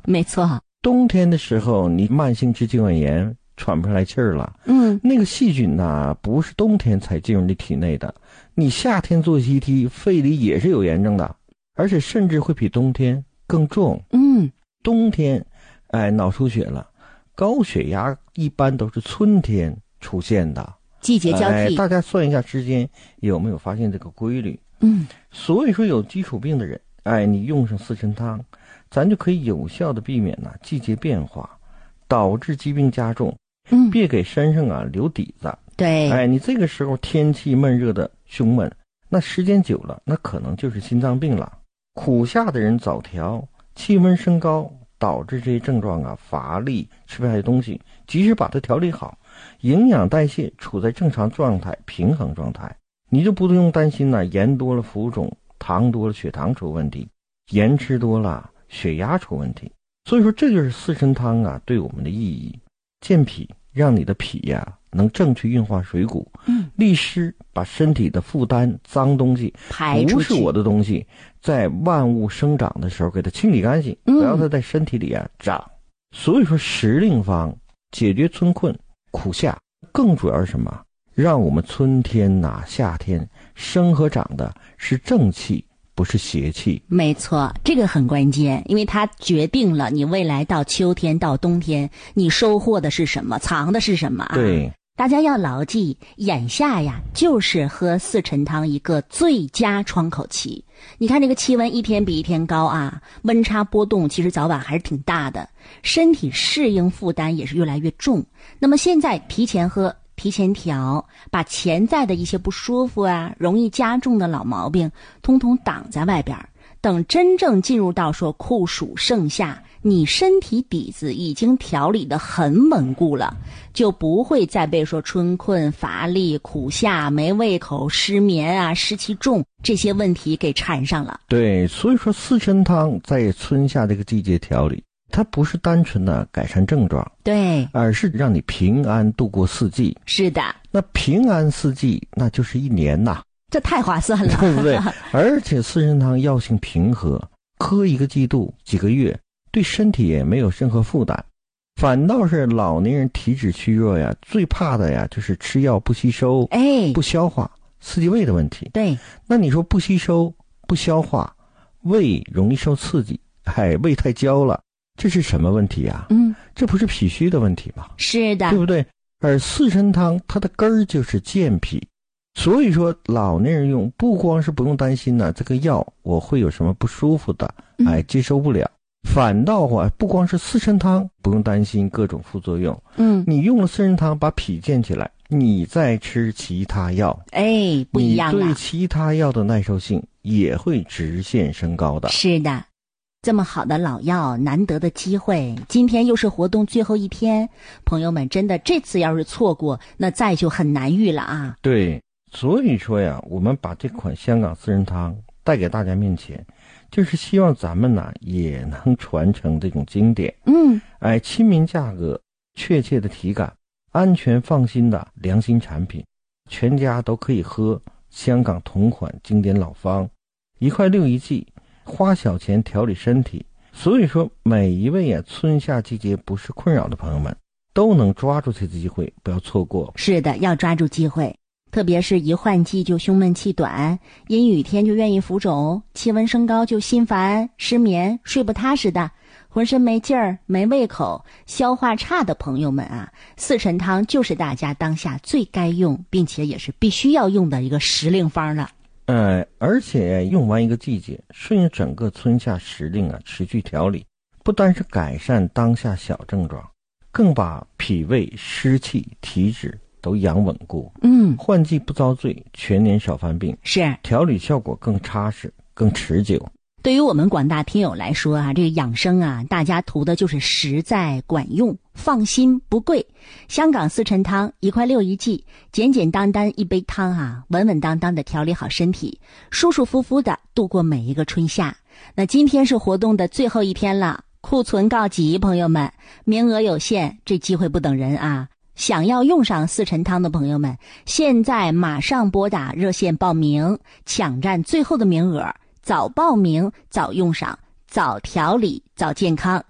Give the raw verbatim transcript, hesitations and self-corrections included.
没错。 冬天的时候，你慢性支气管炎喘不上来气儿了， 嗯， 那个细菌呢，不是冬天才进入你体内的，你夏天做 C T， 肺里也是有炎症的，而且甚至会比冬天更重。 嗯， 冬天，哎，脑出血了，高血压一般都是春天出现的， 季节交替。 哎，大家算一下时间，有没有发现这个规律？ 嗯， 所以说有基础病的人，哎，你用上四神汤，咱就可以有效的避免呢、啊、季节变化导致疾病加重。 嗯， 别给身上啊留底子。 对， 哎，你这个时候天气闷热的胸闷，那时间久了，那可能就是心脏病了。苦夏的人早调，气温升高导致这些症状啊，乏力，吃不下去东西，及时把它调理好，营养代谢处在正常状态，平衡状态，你就不用担心呢、啊、盐多了浮肿，糖多了血糖出问题，盐吃多了血压出问题。所以说这就是四神汤啊对我们的意义。健脾，让你的脾呀、啊、能正确运化水谷， 嗯， 利湿，把身体的负担脏东西排出去， 不是我的东西，在万物生长的时候给它清理干净， 嗯、 不要它在身体里啊长。所以说时令方解决春困苦夏，更主要是什么？让我们春天呐、啊、夏天生和长的是正气，不是邪气。 没错，这个很关键，因为它决定了你未来到秋天到冬天你收获的是什么，藏的是什么啊。 对， 大家要牢记，眼下呀就是喝四陈汤一个最佳窗口期。你看这个气温一天比一天高啊，温差波动其实早晚还是挺大的，身体适应负担也是越来越重。那么现在提前喝，提前调，把潜在的一些不舒服啊，容易加重的老毛病通通挡在外边，等真正进入到说酷暑盛夏，你身体底子已经调理得很稳固了，就不会再被说春困乏力、苦夏没胃口、失眠啊、湿气重这些问题给缠上了。 对，所以说四神汤在春夏这个季节调理，它不是单纯的改善症状， 对， 而是让你平安度过四季。 是的， 那平安四季，那就是一年呐， 这太划算了， 对不对？而且四神汤药性平和，喝一个季度几个月，对身体也没有任何负担。反倒是老年人体质虚弱呀，最怕的呀就是吃药不吸收， 哎， 不消化，刺激胃的问题。 对， 那你说不吸收不消化，胃容易受刺激，哎，胃太焦了，这是什么问题啊？ 嗯， 这不是脾虚的问题吗？ 是的， 对不对？而四神汤它的根儿就是健脾，所以说老年人用不光是不用担心呢、啊，这个药我会有什么不舒服的，哎，接受不了。嗯，反倒啊，不光是四神汤不用担心各种副作用， 嗯，你用了四神汤把脾健起来，你再吃其他药， 哎，不一样了， 你对其他药的耐受性也会直线升高的。 是的，这么好的老药，难得的机会，今天又是活动最后一天，朋友们真的这次要是错过，那再就很难遇了啊。 对，所以说呀，我们把这款香港四神汤带给大家面前，就是希望咱们呢也能传承这种经典， 嗯， 哎，亲民价格，确切的体感，安全放心的良心产品，全家都可以喝香港同款经典老方，一块六一剂，花小钱调理身体。所以说每一位啊春夏季节不是困扰的朋友们都能抓住这次机会，不要错过。 是的，要抓住机会，特别是一换季就胸闷气短，阴雨天就愿意浮肿，气温升高就心烦失眠睡不踏实的，浑身没劲儿没胃口消化差的朋友们啊，四神汤就是大家当下最该用并且也是必须要用的一个时令方了。 呃，而且用完一个季节，顺应整个春夏时令啊，持续调理，不单是改善当下小症状，更把脾胃湿气体质都养稳固。嗯，换季不遭罪，全年少犯病， 是调理效果更扎实更持久。 对于我们广大听友来说啊，这个养生啊，大家图的就是实在管用，放心不贵。香港四陈汤一块六一剂，简简单单一杯汤啊，稳稳当当的调理好身体，舒舒服服的度过每一个春夏。那今天是活动的最后一天了，库存告急，朋友们，名额有限，这机会不等人啊！想要用上四陈汤的朋友们，现在马上拨打热线报名，抢占最后的名额。早报名早用上，早调理早健康。